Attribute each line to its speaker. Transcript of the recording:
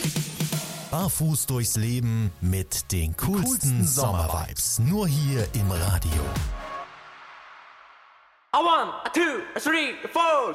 Speaker 1: Barfuß durchs Leben mit den coolsten Sommervibes. Nur hier im Radio.
Speaker 2: A 1, a 2, a 3, a 4.